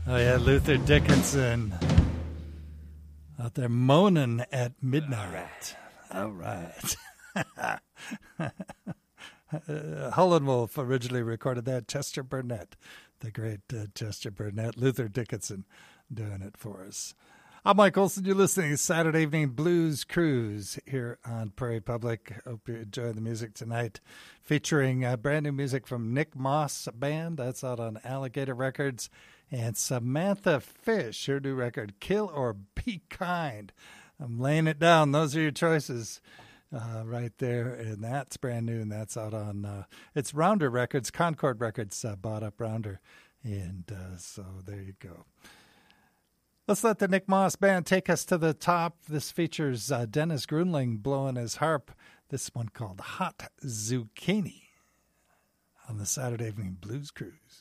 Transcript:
Oh, yeah, Luther Dickinson out there moaning at midnight. All right. Howlin' Wolf originally recorded that. Chester Burnett, the great Chester Burnett. Luther Dickinson doing it for us. I'm Mike Olson. You're listening to Saturday Evening Blues Cruise here on Prairie Public. Hope you enjoy the music tonight. Featuring brand new music from Nick Moss Band. That's out on Alligator Records. And Samantha Fish, her new record, Kill or Be Kind. I'm laying it down. Those are your choices right there. And that's brand new. And that's out on, it's Rounder Records. Concord Records bought up Rounder. And so there you go. Let's let the Nick Moss Band take us to the top. This features Dennis Grunling blowing his harp. This one called Hot Zucchini on the Saturday Evening Blues Cruise.